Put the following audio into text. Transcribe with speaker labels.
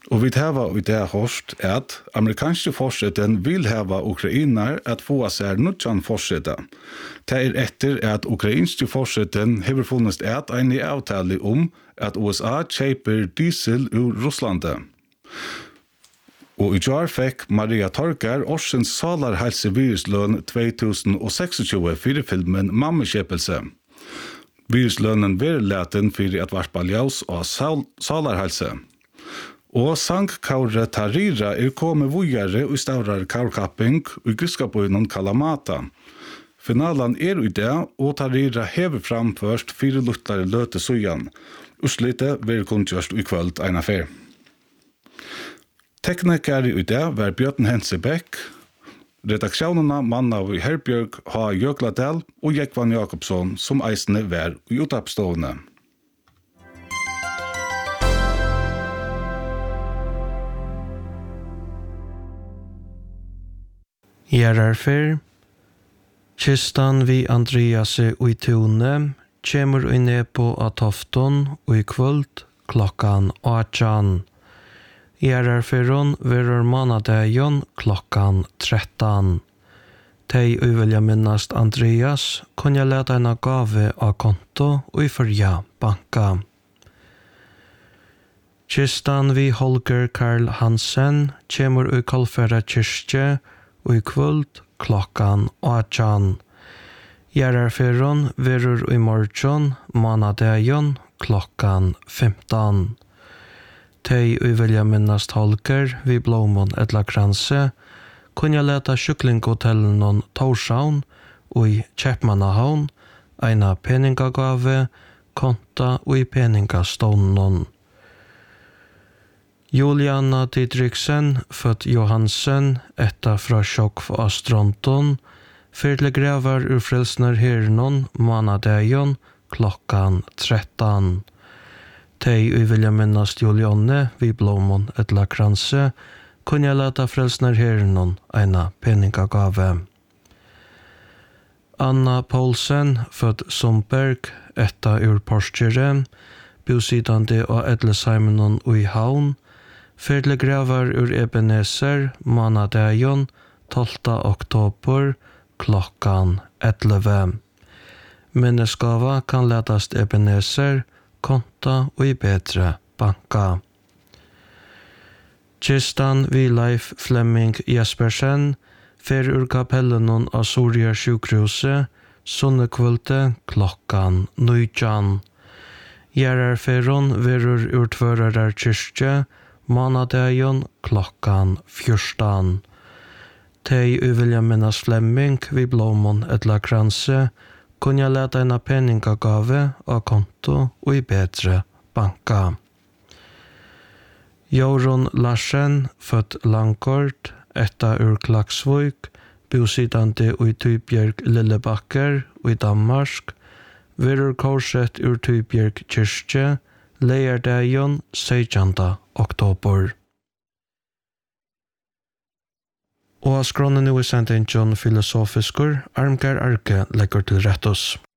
Speaker 1: Og vi har i det hørt at amerikanske forsøten vil hava ukrainer at få seg nødjan forsøte. Det etter at ukrainske forsøten har funnet et en avtale at USA kjøper diesel ur Russlandet. Og i år fikk Maria Torkar årsens salarhelseviruslønn 2026 for filmen Mammekjøpelse. Viruslønnen var leten for at varpa ljøs og salarhelse. Og sangkaure Tarira kommet vujere og stavrar kaurkapping i gruskapøynen Kalamata. Finalen i det, og Tarira hever fram først 4 luttlare løte sujan. Uslite vil kunngjørst i kvöld en affær. Tekniker i det var Bjørn Hensebekk, redaksjonene mann av Herbjørg H. Jøgladal og Jekvan Jakobsson som eisende var i utoppstående.
Speaker 2: Gjerarfer, kistan vi Andreas i tune, kjemur i nepo av tofton og i kvöld klokkan 18. Gjerarferon verur manadejon klokkan 13. Tei uvelja minnast Andreas kunja leta en gave av konto og i fyrja banka. Kistan vi Holger Karl Hansen kjemur i Kolfæra kyrkje og i kvöld klokkan 18. Gjerarferon verur i morgon manadejon klokkan 15. Tei uvelja minnast Holger vi Blåmon etla Kranse kunja leta kyklinghotellenon Torshavn og i Kjepmannahavn eina peningagave konta og i peningastånden. Juliana Didriksen, født Johansen, etta fra Sjokv av Stronton, fyrle grevar ur frelsner hernon manadejon klokkan 13. Tei uvelja minnast Julianne vi Blåmon etla Kranse kunja leta frelsner hernon eina peningagave. Anna Poulsen, født Sundberg, etta ur Porskjere, bosidande av Edlesheimonon og i Havn, fyrle grevar ur Ebenezer, manadejon 12. oktober, klokkan 11. Minneskava kan letast Ebenezer, konta og i bedre banka. Kistan vi Leif Flemming Jespersen, fer ur kapellenon av Soria sjukhuset, sunnekvölte klokkan 19. Gjerarferon verur ur Tvørarar kyrkje, manadejon klokkan 14. Tei uvelja minnas Flemming vi Blåmon etla Kranse, kunja leta ena peningagave av konto og i bedre banka. Jorun Larsen, født Langkort, etta ur Klaksvøk, bosidande og i Tybjerg Lillebakker og i Danmark, verur korsett ur Tybjerg kyrkje, leierdejon 16. oktober. Og skronen nu i sendingen filosofiskur, Armgar Arke legger til rettos.